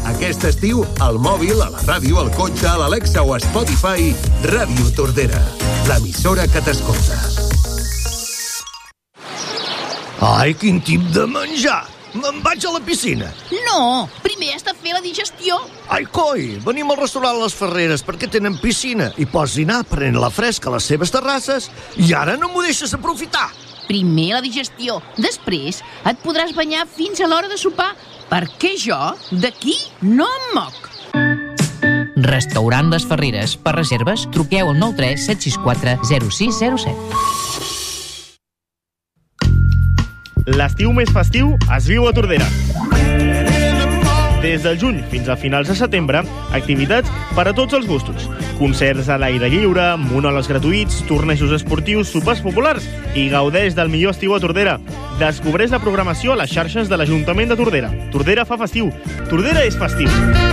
Aquest estiu, al mòbil, a la ràdio, al cotxe, a l'Alexa o a Spotify, Ràdio Tordera, l'emissora que t'escolta. Ai, quin tip de menjar! Me'n vaig a la piscina. No, primer has de fer la digestió. Ai, coi, venim al restaurant Les Ferreres perquè tenen piscina i pots dinar prenent la fresca a les seves terrasses i ara no m'ho deixes aprofitar. Primer la digestió, després et podràs banyar fins a l'hora de sopar, perquè jo d'aquí no em moc. Restaurant Les Ferreres. Per reserves, truqueu al 93 764 0607. L'estiu més festiu es viu a Tordera. Des del juny fins a finals de setembre, activitats per a tots els gustos. Concerts a l'aire lliure, monòlegs gratuïts, tornejos esportius, sopars populars i gaudeix del millor estiu a Tordera. Descobreix la programació a les xarxes de l'Ajuntament de Tordera. Tordera fa festiu. Tordera és festiu.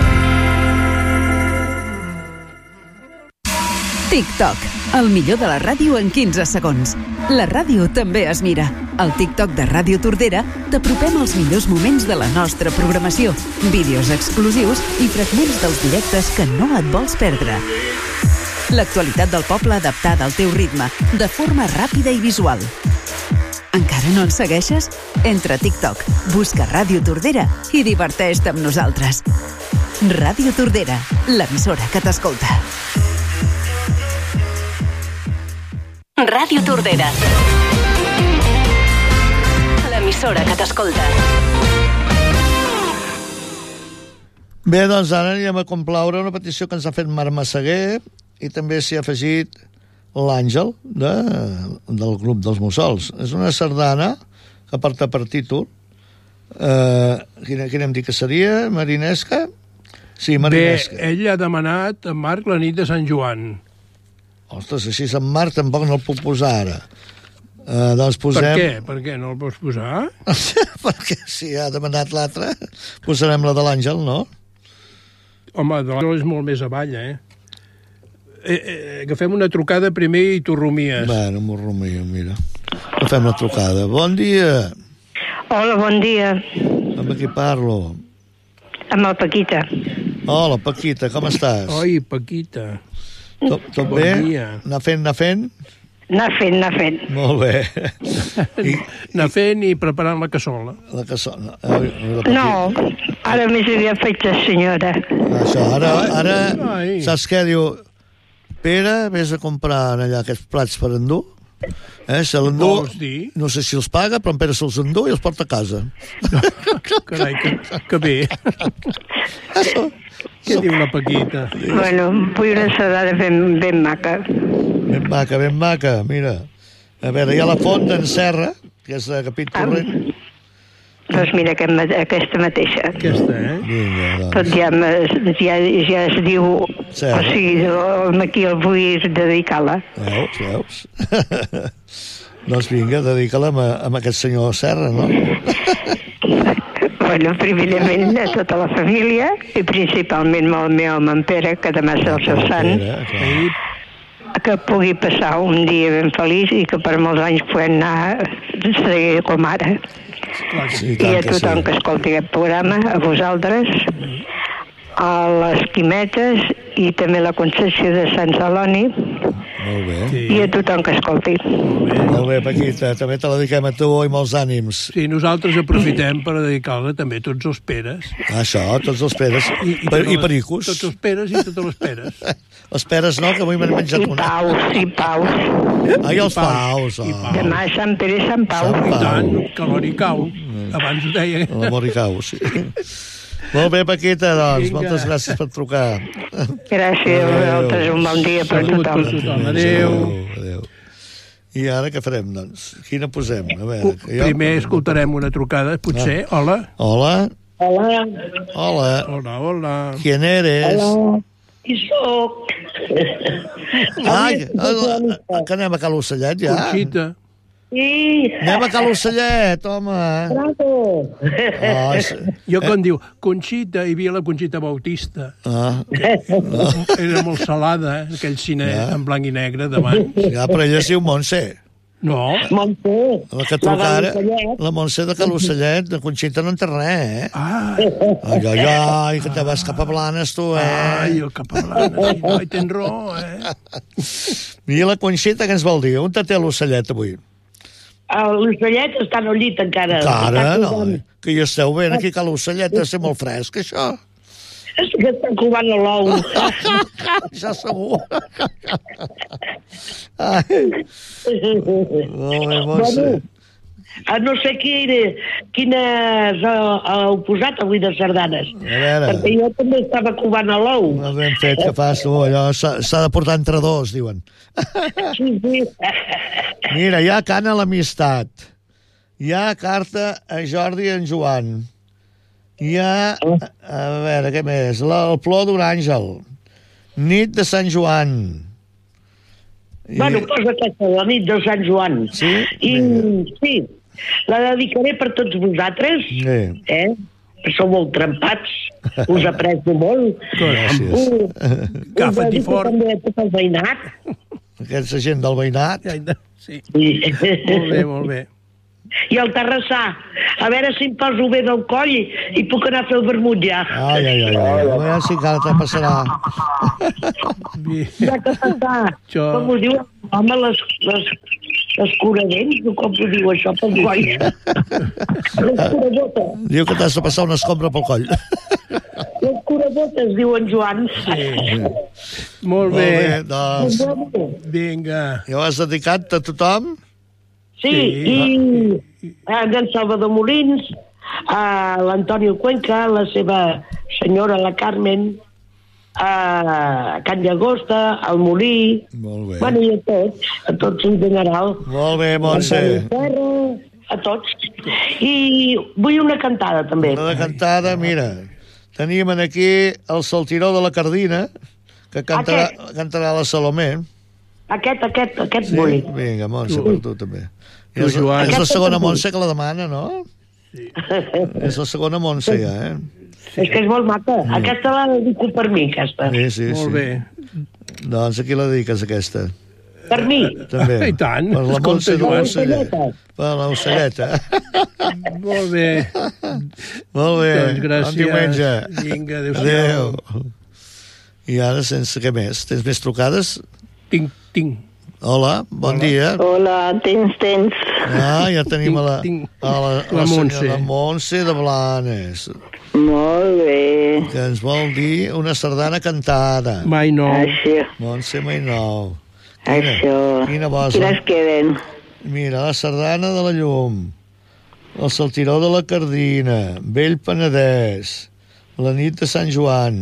TikTok, el millor de la ràdio en 15 segons. La ràdio també es mira. Al TikTok de Ràdio Tordera t'apropem els millors moments de la nostra programació, vídeos exclusius i fragments dels directes que no et vols perdre. L'actualitat del poble adaptada al teu ritme, de forma ràpida i visual. Encara no ens segueixes? Entra a TikTok, busca Ràdio Tordera i diverteix-te amb nosaltres. Ràdio Tordera, l'emissora que t'escolta. Ràdio Tordera, l'emissora que t'escolta. Bé, doncs ara anirem a complaure una petició que ens ha fet Marc Massaguer i també s'hi ha afegit l'Àngel del grup dels Mussols. És una sardana que porta per títol quina hem dit que seria? Marinesca? Sí, Marinesca. Bé, ell ha demanat a Marc la nit de Sant Joan. Ostres, així Sant Marc tampoc no el puc posar ara. Doncs posem... Per què? Per què no el pots posar? Perquè si ha demanat l'altre, posarem la de l'Àngel, no? Home, de l'Àngel és molt més avall, Agafem una trucada primer i tu rumies. Bueno, m'ho rumio, mira. Agafem la trucada. Bon dia. Hola, bon dia. Amb qui parlo? Amb el Paquita. Hola, Paquita, com estàs? Oi, Paquita. Tot bé? Bon dia. Anar fent? Anar fent. Molt bé. Anar fent i preparant la cassola. La cassola. No, ara més aviat faig de senyora. Això, ara saps què diu? Pere, vés a comprar allà aquests plats per endur. Se l'endú, no sé si els paga, però en Pere se'ls endú i els porta a casa. Carai, que bé. Què diu la Paquita? Bueno, vull una sardana ben maca. Ben maca, mira. A veure, hi ha la font d'en Serra, que és de Capit Torrent. Doncs mira, aquesta mateixa. Aquesta, Vinga, doncs. Tot ja es diu... Serra. O sigui, aquí el vull dedicar-la. Veus? Doncs vinga, dedica-la amb aquest senyor Serra, no? Bueno, primerament a tota la família i principalment amb el meu home en Pere, que demà serà el seu sant, que pugui passar un dia ben feliç i que per molts anys puguem anar seguir com ara. Sí, I a tothom que escolti aquest programa, a vosaltres, a les Quimetes i també la Concepció de Sant Celoni. Molt bé. Sí. I a tothom que escolti. Molt bé, Paquita, també te la dediquem a tu i molts ànims. Sí, nosaltres aprofitem per dedicar-la també a tots els Peres. Això, tots els Peres. I pericos. Tots els Peres i totes les Peres. Les peres no, que avui m'han menjat una. I paus. Ai, els paus. Demà Sant Pere i Sant Pau. I tant, que l'hora hi cau. Abans ho deia. L'amor hi cau, sí. Molt bé, Paquita, doncs. Moltes gràcies per trucar. Gràcies a vosaltres. Un bon dia per tothom. Adéu. I ara què farem, doncs? Quina posem? A veure, primer escoltarem una trucada, potser. Hola. Hola. ¿Quién eres? Hola. Qui soc? Ai, que anem a Cal Ocellet, ja? Conxita. Sí. Anem a Cal Ocellet, home. Bravo. Jo quan diu Conxita, hi havia la Conxita Bautista. Era molt salada, aquell cine en blanc i negre d'abans. Ja, però ella es diu Montse. No. Montse. La que truca ara, la Montse de Calossellet, de Conxita no en té res, Ai, que te vas cap a Blanes, tu, Ai, jo cap a Blanes, no hi tens raó, I la Conxita, què ens vol dir? On te té l'ocellet, avui? L'ocellet està al llit encara. Encara, no, que hi esteu bé, aquí a l'ocellet, ha de ser molt fresc, això. És que està covant l'ou. Ja segur. Molt bé, Montse. No sé quines heu posat avui de sardanes. Perquè jo també estava covant l'ou. Ben fet que fas tu, allò s'ha de portar entre dos, diuen. Sí. Mira, hi ha cant a l'amistat. Hi ha carta a Jordi i en Joan. Hi ha, a veure, què més? El plor d'un àngel. Nit de Sant Joan. Bueno, posa aquesta, la nit de Sant Joan. Sí? Sí, la dedicaré per tots vosaltres, que sou molt trempats, us aprecio molt. Gràcies. Que fati fort. També a tot el veïnat. Aquesta gent del veïnat. Sí. Molt bé. I el terrassà, a veure si em poso bé del coll i puc anar a fer el vermut ja. Ai, a veure si encara te passarà. Ja que passar, com ho diu, home, les curadents, com ho diu això, pel coll. Les curabotes. Diu que t'has de passar una escombra pel coll. Les curabotes, diu en Joan. Sí. Molt bé. Doncs, vinga. Ja ho has dedicat a tothom? Sí, i en Salvador Molins, a l'Antonio Cuenca, la seva senyora, la Carmen, a Can Llagosta, al Molí... Molt bé. Bueno, i a tots en general. Molt bé, Montse. A tots. I vull una cantada, també. Una cantada, mira. Tenim aquí el Saltiró de la Cardina, que cantarà la Salomé. Aquest vull. Vinga, Montse, per tu també. És la segona Montse que la demana, no? Sí. És la segona Montse, ja, És que és molt maca. Aquesta la dedico per mi, aquesta. Sí. Molt bé. Doncs aquí la dediques, aquesta. Per mi? També. I tant. Per la Montse de l'Ocelleta. Per l'Ocelleta. Molt bé. Molt bé. Doncs gràcies. Bon diumenge. Vinga, adéu-siau. I ara, sense què més? Tens més trucades? Tinc. Hola, bon dia. Hola, tens. Ja tenim la Montse. La Montse de Blanes. Molt bé. Que ens vol dir una sardana cantada. Mai no. Montse Mai Nou. Quina vosa. Quines queden? Mira, la sardana de la Llum, el Saltiró de la Cardina, Vell Penedès, la nit de Sant Joan.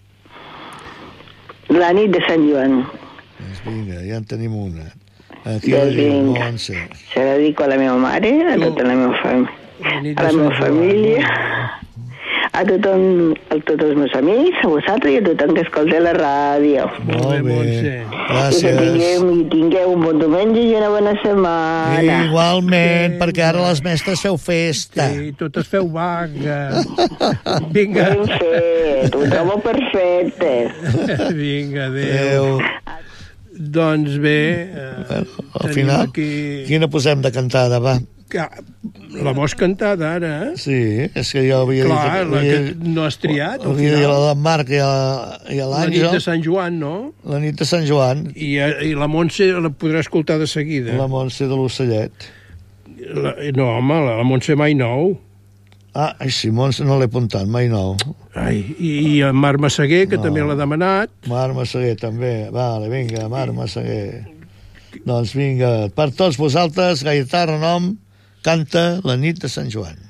La nit de Sant Joan. Doncs vinga, ja en tenim una. Aquí la diu, Montse. Se la dedico a la meva mare, a tota la meva família, a tothom, a tots els meus amics, a vosaltres i a tothom que escolta la ràdio. Molt bé, gràcies. I tingueu un bon diumenge i una bona setmana. Igualment, perquè ara les mestres feu festa. Sí, totes feu vaga. Vinga. Ben fet, ho trobo perfecte. Vinga, adéu. Doncs bé, al final, quina posem de cantada, va? La vols cantada, ara, Sí, és que jo havia dit... Clar, la que no has triat, al final. final. La d'en Marc i l'Àngel. La nit de Sant Joan, no? La nit de Sant Joan. I la Montse la podrà escoltar de seguida. La Montse de l'Ocellet. No, home, la Montse Mai Nou. Sí, Montse no l'he apuntat, Mai Nou. I en Marc Massaguer, que també l'ha demanat. Marc Massaguer, també. Vale, vinga, Marc Massaguer. Doncs vinga, per tots vosaltres, Gaietà Renom canta La nit de Sant Joan.